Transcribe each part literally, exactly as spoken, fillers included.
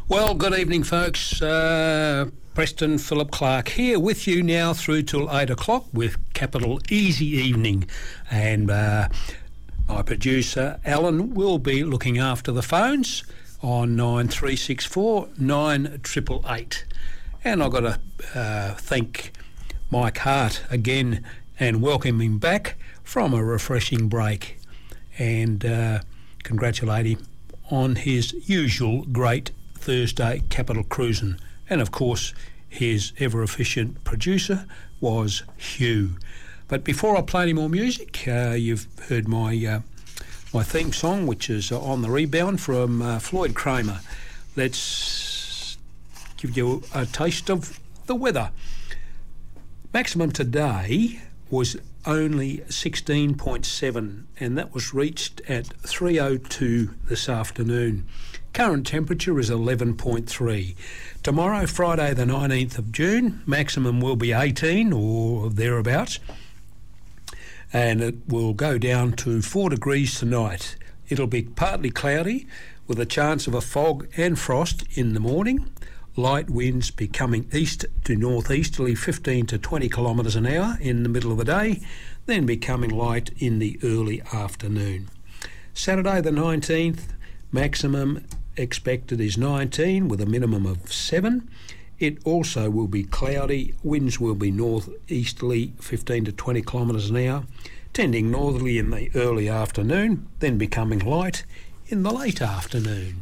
Well, good evening, folks. Uh, Preston Philip Clark here with you now through till eight o'clock with Capital Easy Evening. And uh, my producer, Alan, will be looking after the phones on nine three six four nine eight eight eight. And I've got to uh, thank Mike Hart again and welcome him back from a refreshing break and uh, congratulate him on his usual great Thursday Capital Cruising. And of course his ever efficient producer was Hugh. But before I play any more music, uh, you've heard my uh, my theme song, which is uh, On the Rebound from uh, Floyd Kramer. Let's give you a taste of the weather. Maximum today was only sixteen point seven, and that was reached at three oh two this afternoon. Current temperature is eleven point three. Tomorrow, Friday the nineteenth of June, maximum will be eighteen or thereabouts, and it will go down to four degrees tonight. It'll be partly cloudy with a chance of a fog and frost in the morning. Light winds becoming east to northeasterly fifteen to twenty kilometres an hour in the middle of the day, then becoming light in the early afternoon. Saturday the nineteenth, maximum expected is nineteen with a minimum of seven. It also will be cloudy. Winds will be northeasterly fifteen to twenty kilometres an hour, tending northerly in the early afternoon, then becoming light in the late afternoon.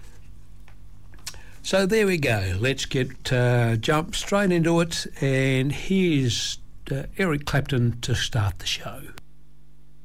So there we go. Let's get uh, jump straight into it, and here's uh, Eric Clapton to start the show.